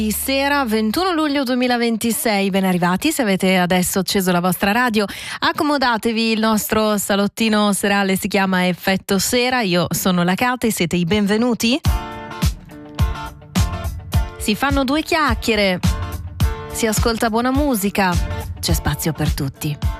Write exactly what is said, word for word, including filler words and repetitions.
Sera ventuno luglio duemilaventisei, ben arrivati. Se avete adesso acceso la vostra radio, accomodatevi, il nostro salottino serale si chiama Effetto Sera. Io sono la Kate, siete i benvenuti. Si fanno due chiacchiere, si ascolta buona musica, c'è spazio per tutti.